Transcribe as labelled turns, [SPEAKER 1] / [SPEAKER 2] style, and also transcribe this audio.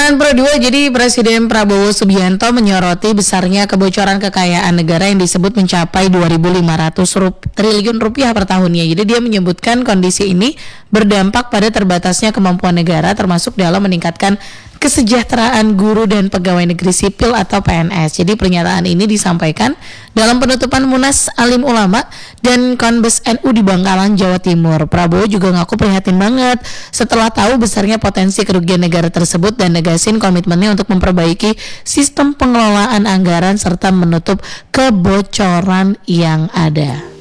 [SPEAKER 1] Pro 2, jadi Presiden Prabowo Subianto menyoroti besarnya kebocoran kekayaan negara yang disebut mencapai 2.500 triliun rupiah per tahunnya. Jadi dia menyebutkan kondisi ini berdampak pada terbatasnya kemampuan negara termasuk dalam meningkatkan kesejahteraan guru dan pegawai negeri sipil atau PNS. Jadi pernyataan ini disampaikan dalam penutupan Munas Alim Ulama dan Konbes NU di Bangkalan, Jawa Timur. Prabowo juga ngaku prihatin banget setelah tahu besarnya potensi kerugian negara tersebut dan negasin komitmennya untuk memperbaiki sistem pengelolaan anggaran serta menutup kebocoran yang ada.